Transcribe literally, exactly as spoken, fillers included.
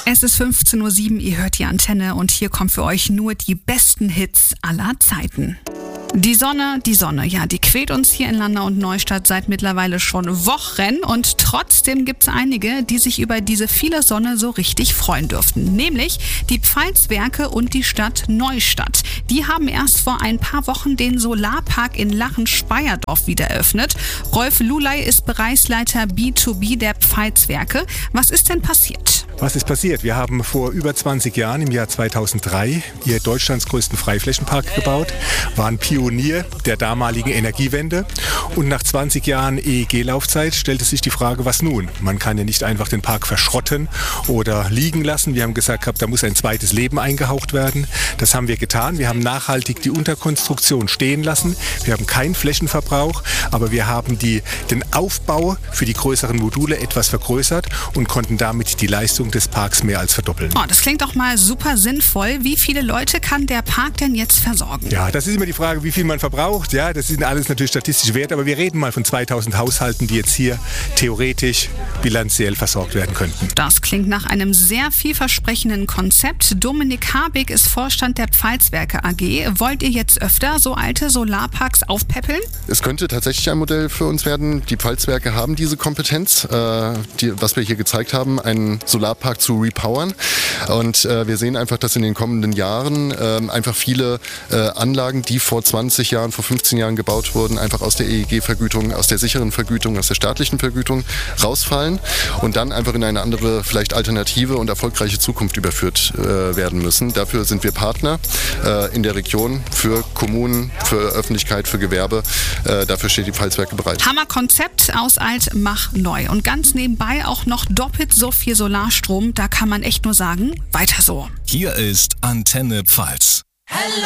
Es ist fünfzehn Uhr sieben, ihr hört die Antenne und hier kommen für euch nur die besten Hits aller Zeiten. Die Sonne, die Sonne, ja, die quält uns hier in Landau und Neustadt seit mittlerweile schon Wochen und trotzdem gibt es einige, die sich über diese viele Sonne so richtig freuen dürften. Nämlich die Pfalzwerke und die Stadt Neustadt. Die haben erst vor ein paar Wochen den Solarpark in Lachen-Speyerdorf wieder eröffnet. Rolf Lulay ist Bereichsleiter B zwei B der Pfalzwerke. Was ist denn passiert? Was ist passiert? Wir haben vor über zwanzig Jahren, im Jahr zweitausenddrei, hier Deutschlands größten Freiflächenpark gebaut, waren Pionier der damaligen Energiewende. Und nach zwanzig Jahren E E G-Laufzeit stellte sich die Frage, was nun? Man kann ja nicht einfach den Park verschrotten oder liegen lassen. Wir haben gesagt, da muss ein zweites Leben eingehaucht werden. Das haben wir getan. Wir haben nachhaltig die Unterkonstruktion stehen lassen. Wir haben keinen Flächenverbrauch, aber wir haben die, den Aufbau für die größeren Module etwas vergrößert und konnten damit die Leistung des Parks mehr als verdoppeln. Oh, das klingt doch mal super sinnvoll. Wie viele Leute kann der Park denn jetzt versorgen? Ja, das ist immer die Frage, wie viel man verbraucht. Ja, das sind alles natürlich statistische Werte, aber wir reden mal von zweitausend Haushalten, die jetzt hier theoretisch bilanziell versorgt werden könnten. Das klingt nach einem sehr vielversprechenden Konzept. Dominik Habig ist Vorstand der Pfalzwerke A G. Wollt ihr jetzt öfter so alte Solarparks aufpäppeln? Es könnte tatsächlich ein Modell für uns werden. Die Pfalzwerke haben diese Kompetenz, äh, die, was wir hier gezeigt haben, einen Solarpark zu repowern. Und äh, wir sehen einfach, dass in den kommenden Jahren äh, einfach viele äh, Anlagen, die vor zwanzig Jahren, vor fünfzehn Jahren gebaut wurden, einfach aus der E E G-Vergütung, aus der sicheren Vergütung, aus der staatlichen Vergütung rausfallen und dann einfach in eine andere, vielleicht alternative und erfolgreiche Zukunft überführt äh, werden müssen. Dafür sind wir Partner äh, in der Region für Kommunen, für Öffentlichkeit, für Gewerbe. Äh, dafür steht die Pfalzwerke bereit. Hammerkonzept, aus alt, mach neu. Und ganz nebenbei auch noch doppelt so viel Solarstrom. Da kann man echt nur sagen, weiter so. Hier ist Antenne Pfalz. Hello.